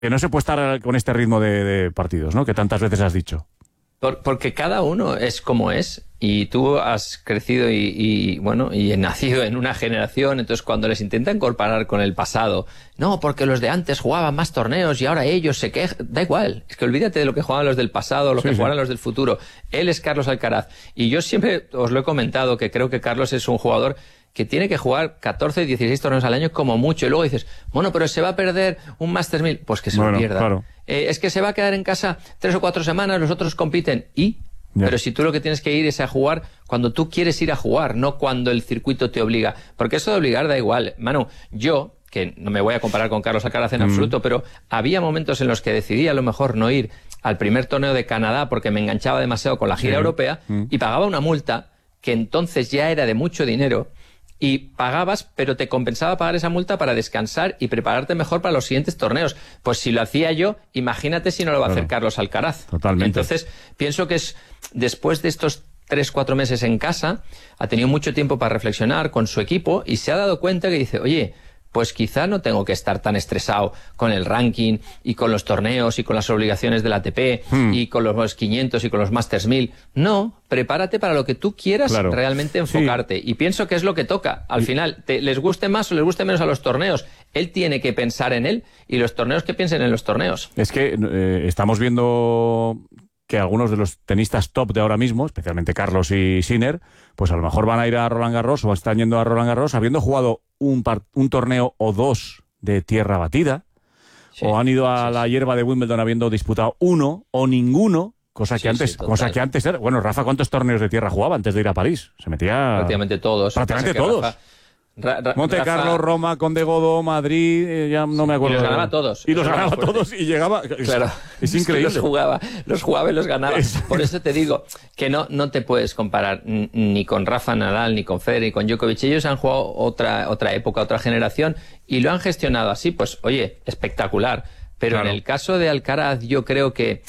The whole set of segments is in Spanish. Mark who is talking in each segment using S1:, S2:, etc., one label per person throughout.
S1: que no se puede estar con este ritmo de partidos, ¿no? Que tantas veces has dicho.
S2: Porque cada uno es como es, y tú has crecido y nacido en una generación. Entonces cuando les intentan comparar con el pasado, no, porque los de antes jugaban más torneos y ahora ellos se quejan, da igual, es que olvídate de lo que jugaban los del pasado, lo que jugaban los del futuro. Él es Carlos Alcaraz, y yo siempre os lo he comentado, que creo que Carlos es un jugador que tiene que jugar 14, 16 torneos al año como mucho, y luego dices, bueno, pero se va a perder un Masters 1000, pues que se lo pierda.
S1: Claro.
S2: Es que se va a quedar en casa 3 o 4 semanas, los otros compiten, pero si tú lo que tienes que ir es a jugar cuando tú quieres ir a jugar, no cuando el circuito te obliga, porque eso de obligar da igual. Manu, yo, que no me voy a comparar con Carlos Alcaraz en absoluto, pero había momentos en los que decidí a lo mejor no ir al primer torneo de Canadá porque me enganchaba demasiado con la gira europea, y pagaba una multa que entonces ya era de mucho dinero, y pagabas, pero te compensaba pagar esa multa para descansar y prepararte mejor para los siguientes torneos. Pues si lo hacía yo, imagínate si no lo va a hacer Carlos Alcaraz.
S1: Totalmente.
S2: Entonces, pienso que después de estos 3-4 meses en casa, ha tenido mucho tiempo para reflexionar con su equipo y se ha dado cuenta que dice, oye, pues quizá no tengo que estar tan estresado con el ranking y con los torneos y con las obligaciones del ATP y con los 500 y con los Masters 1000. No, prepárate para lo que tú quieras realmente enfocarte. Sí. Y pienso que es lo que toca. Al final, les guste más o les guste menos a los torneos, él tiene que pensar en él, y los torneos que piensen en los torneos.
S1: Es que estamos viendo que algunos de los tenistas top de ahora mismo, especialmente Carlos y Sinner, pues a lo mejor van a ir a Roland Garros o están yendo a Roland Garros habiendo jugado un torneo o dos de tierra batida, o han ido a la hierba de Wimbledon habiendo disputado uno o ninguno, cosa que antes era. Bueno, Rafa, ¿cuántos torneos de tierra jugaba antes de ir a París? Se metía...
S2: Prácticamente todos.
S1: Prácticamente todos. Monte Carlo, Roma, Conde Godó, Madrid, ya no me acuerdo.
S2: Y los ganaba todos.
S1: Y los ganaba todos y llegaba...
S2: Claro.
S1: Es increíble.
S2: Es que los jugaba y los ganaba. Por eso te digo que no te puedes comparar ni con Rafa Nadal, ni con Federer, ni con Djokovic. Ellos han jugado otra época, otra generación, y lo han gestionado así, pues oye, espectacular. Pero en el caso de Alcaraz, yo creo que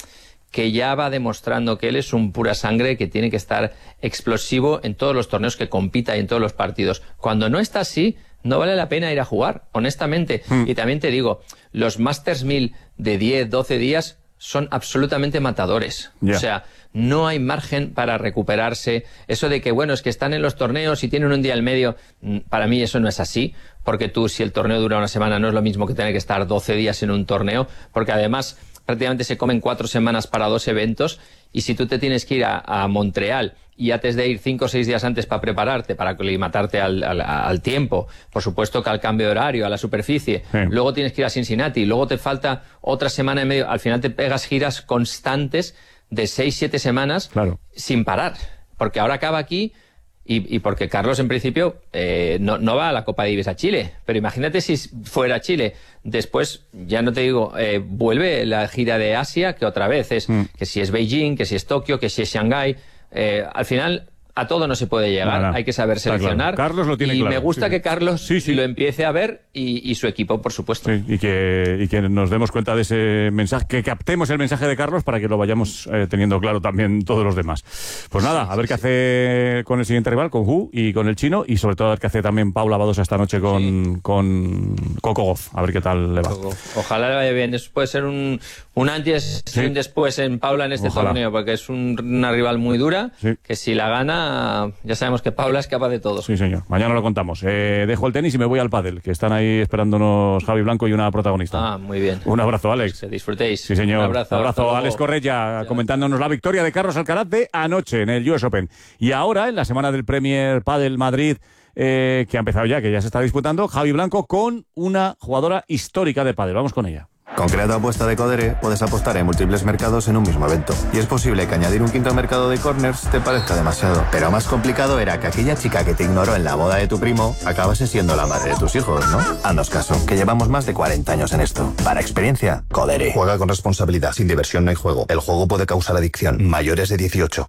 S2: ya va demostrando que él es un pura sangre, que tiene que estar explosivo en todos los torneos que compita y en todos los partidos. Cuando no está así, no vale la pena ir a jugar, honestamente. Y también te digo, los Masters 1000 de 10, 12 días son absolutamente matadores. O sea, no hay margen para recuperarse. Eso de que, bueno, es que están en los torneos y tienen un día al medio, para mí eso no es así, porque tú, si el torneo dura una semana, no es lo mismo que tener que estar 12 días en un torneo, porque además prácticamente se comen 4 semanas para 2 eventos, y si tú te tienes que ir a Montreal y antes de ir 5 o 6 días antes para prepararte, para aclimatarte al tiempo, por supuesto que al cambio de horario, a la superficie, luego tienes que ir a Cincinnati, luego te falta otra semana y medio, al final te pegas giras constantes de 6-7 semanas sin parar, porque ahora acaba aquí. Y porque Carlos, en principio, no va a la Copa Davis a Chile. Pero imagínate si fuera a Chile. Después, ya no te digo, vuelve la gira de Asia, que otra vez es que si es Beijing, que si es Tokio, que si es Shanghái. Al final, a todo no se puede llegar. Hay que saber seleccionar.
S1: Carlos lo tiene
S2: y
S1: claro.
S2: Me gusta que Carlos lo empiece a ver, y su equipo, por supuesto.
S1: Sí, y que nos demos cuenta de ese mensaje, que captemos el mensaje de Carlos para que lo vayamos teniendo claro también todos los demás. Pues nada, a ver qué hace con el siguiente rival, con Hu y con el chino, y sobre todo a ver qué hace también Paula Badosa esta noche con Coco Gauff. A ver qué tal le va.
S2: Ojalá le vaya bien. Eso puede ser un antes y un después en Paula en este torneo, porque es una rival muy dura, que si la gana, ya sabemos que Paula es capaz de todo.
S1: Sí, señor. Mañana lo contamos. Dejo el tenis y me voy al pádel, que están ahí esperándonos Javi Blanco y una protagonista.
S2: Muy bien.
S1: Un abrazo, Alex.
S2: Que disfrutéis.
S1: Sí, señor.
S2: Un
S1: abrazo. Alex Correia, comentándonos la victoria de Carlos Alcaraz de anoche en el US Open. Y ahora, en la semana del Premier Padel Madrid, que ha empezado ya, que ya se está disputando, Javi Blanco con una jugadora histórica de pádel. Vamos con ella.
S3: Con Crea Apuesta de Codere puedes apostar en múltiples mercados en un mismo evento. Y es posible que añadir un quinto mercado de corners te parezca demasiado. Pero más complicado era que aquella chica que te ignoró en la boda de tu primo acabase siendo la madre de tus hijos, ¿no? Haznos caso, que llevamos más de 40 años en esto. Para experiencia, Codere. Juega con responsabilidad. Sin diversión no hay juego. El juego puede causar adicción. Mayores de 18.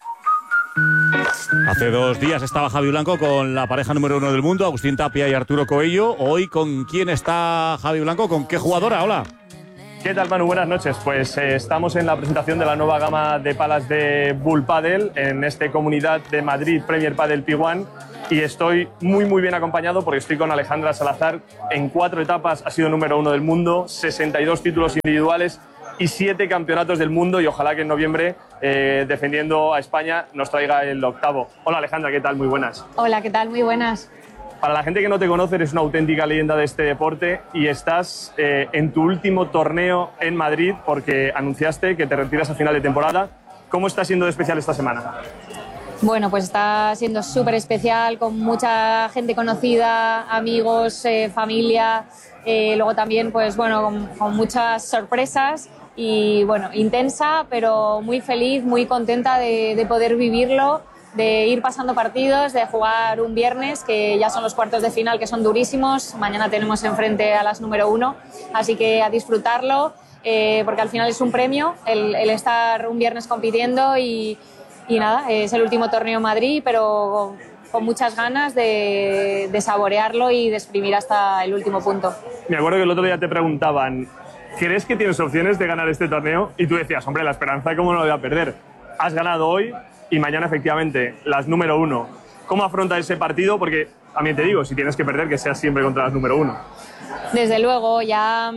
S1: Hace 2 días estaba Javi Blanco con la pareja número 1 del mundo, Agustín Tapia y Arturo Coello. Hoy, ¿con quién está Javi Blanco? ¿Con qué jugadora? Hola.
S4: ¿Qué tal, Manu? Buenas noches. Pues estamos en la presentación de la nueva gama de palas de Bull Padel en esta comunidad de Madrid Premier Padel P1. y estoy muy bien acompañado porque estoy con Alejandra Salazar. En 4 etapas ha sido número 1 del mundo, 62 títulos individuales y 7 campeonatos del mundo, y ojalá que en noviembre, defendiendo a España, nos traiga el 8º. Hola Alejandra, ¿qué tal? Muy buenas.
S5: Hola, ¿qué tal? Muy buenas.
S4: Para la gente que no te conoce, eres una auténtica leyenda de este deporte y estás en tu último torneo en Madrid porque anunciaste que te retiras a final de temporada. ¿Cómo está siendo de especial esta semana?
S5: Bueno, pues está siendo súper especial, con mucha gente conocida, amigos, familia, luego también pues bueno, con muchas sorpresas y bueno, intensa, pero muy feliz, muy contenta de poder vivirlo, de ir pasando partidos, de jugar un viernes, que ya son los cuartos de final, que son durísimos. Mañana tenemos enfrente a las número 1, así que a disfrutarlo, porque al final es un premio el estar un viernes compitiendo y nada, es el último torneo en Madrid, pero con muchas ganas de saborearlo y de exprimir hasta el último punto.
S4: Me acuerdo que el otro día te preguntaban, ¿crees que tienes opciones de ganar este torneo? Y tú decías, hombre, la esperanza, ¿cómo no la voy a perder? Has ganado hoy y mañana, efectivamente, las número 1. ¿Cómo afrontas ese partido? Porque, también te digo, si tienes que perder, que seas siempre contra las número 1.
S5: Desde luego, ya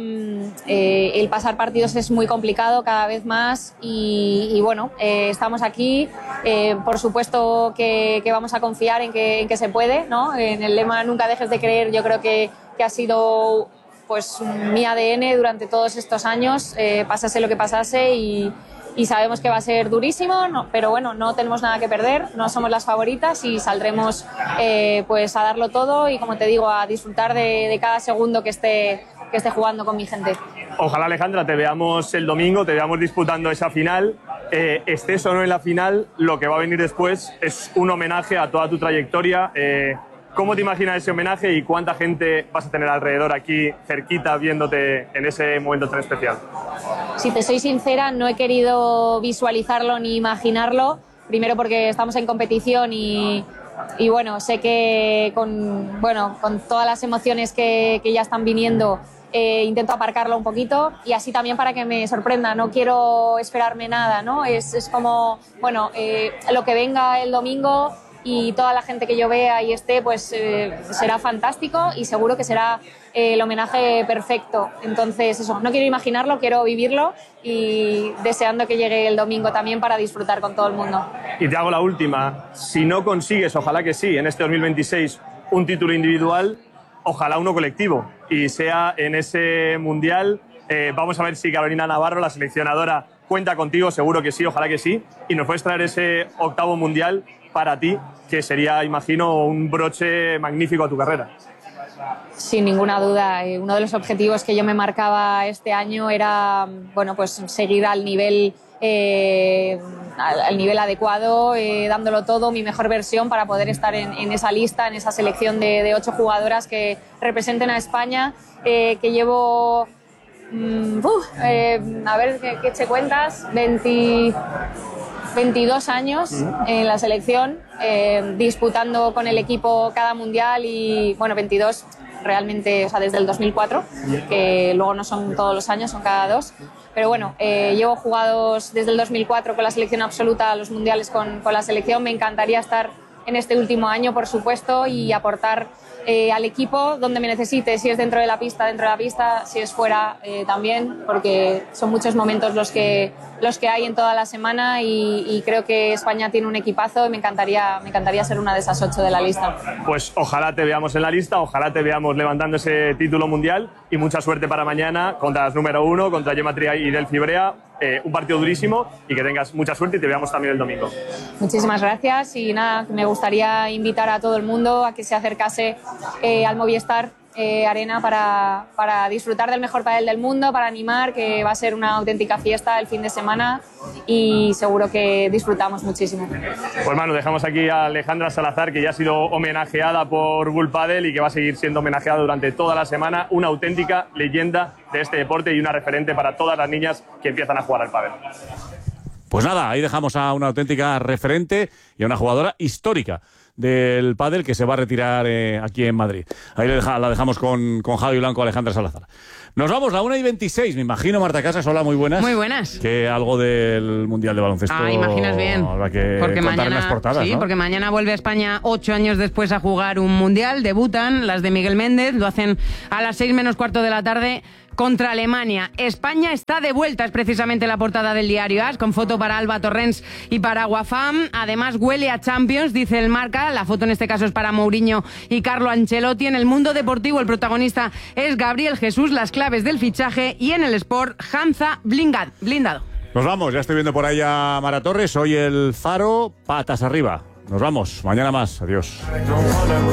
S5: el pasar partidos es muy complicado cada vez más y bueno, estamos aquí. Por supuesto que vamos a confiar en que se puede, ¿no? En el lema nunca dejes de creer, yo creo que ha sido pues mi ADN durante todos estos años, pasase lo que pasase y sabemos que va a ser durísimo, no, pero bueno, no tenemos nada que perder, no somos las favoritas y saldremos pues a darlo todo y, como te digo, a disfrutar de cada segundo que esté jugando con mi gente.
S4: Ojalá, Alejandra, te veamos el domingo, te veamos disputando esa final. Estés o no en la final, lo que va a venir después es un homenaje a toda tu trayectoria. ¿Cómo te imaginas ese homenaje y cuánta gente vas a tener alrededor aquí, cerquita, viéndote en ese momento tan especial?
S5: Si te soy sincera, no he querido visualizarlo ni imaginarlo, primero porque estamos en competición y bueno, sé que con todas las emociones que ya están viniendo, intento aparcarlo un poquito y así también para que me sorprenda. No quiero esperarme nada, ¿no? Es como, bueno, lo que venga el domingo y toda la gente que yo vea y esté, pues será fantástico y seguro que será el homenaje perfecto. Entonces, eso, no quiero imaginarlo, quiero vivirlo y deseando que llegue el domingo también para disfrutar con todo el mundo.
S4: Y te hago la última. Si no consigues, ojalá que sí, en este 2026, un título individual, ojalá uno colectivo. Y sea en ese Mundial, vamos a ver si Carolina Navarro, la seleccionadora, cuenta contigo, seguro que sí, ojalá que sí. Y nos puedes traer ese 8º Mundial para ti, que sería, imagino, un broche magnífico a tu carrera.
S5: Sin ninguna duda, uno de los objetivos que yo me marcaba este año era, bueno, pues seguir al nivel adecuado, dándolo todo, mi mejor versión para poder estar en esa lista, en esa selección de 8 jugadoras que representen a España, que llevo, a ver qué te cuentas, 22 años en la selección, disputando con el equipo cada mundial y, bueno, 22 realmente, o sea, desde el 2004, que luego no son todos los años, son cada 2. Pero bueno, llevo jugados desde el 2004 con la selección absoluta a los mundiales con la selección. Me encantaría estar en este último año, por supuesto, y aportar al equipo donde me necesite, si es dentro de la pista, si es fuera también, porque son muchos momentos los que hay en toda la semana y creo que España tiene un equipazo y me encantaría ser una de esas 8 de la lista.
S4: Pues ojalá te veamos en la lista, ojalá te veamos levantando ese título mundial y mucha suerte para mañana contra las número 1, contra Gemma Triay y Delphi Brea. Un partido durísimo y que tengas mucha suerte y te veamos también el domingo.
S5: Muchísimas gracias y nada, me gustaría invitar a todo el mundo a que se acercase al Movistar Arena para disfrutar del mejor pádel del mundo, para animar, que va a ser una auténtica fiesta el fin de semana y seguro que disfrutamos muchísimo.
S4: Pues Manu, dejamos aquí a Alejandra Salazar, que ya ha sido homenajeada por Bull Padel y que va a seguir siendo homenajeada durante toda la semana, una auténtica leyenda de este deporte y una referente para todas las niñas que empiezan a jugar al pádel.
S1: Pues nada, ahí dejamos a una auténtica referente y a una jugadora histórica del pádel que se va a retirar aquí en Madrid. Ahí la dejamos con Javi Blanco, Alejandra Salazar. Nos vamos, la 1:26, me imagino, Marta Casas. Hola, muy buenas.
S6: Muy buenas.
S1: Que algo del Mundial de Baloncesto.
S6: Imaginas bien.
S1: Habrá que
S6: porque
S1: contar
S6: mañana,
S1: en las portadas,
S6: sí,
S1: ¿no?
S6: porque mañana vuelve a España 8 años después a jugar un Mundial. Debutan las de Miguel Méndez, lo hacen a las 6:15 de la tarde contra Alemania. España está de vuelta, es precisamente la portada del diario AS, con foto para Alba Torrens y para Guafam. Además huele a Champions, dice el Marca. La foto en este caso es para Mourinho y Carlo Ancelotti. En el mundo deportivo el protagonista es Gabriel Jesús, las claves del fichaje, y en el Sport, Hansa blindado.
S1: Nos vamos, ya estoy viendo por ahí a Mara Torres. Hoy el Faro, patas arriba. Nos vamos, mañana más. Adiós.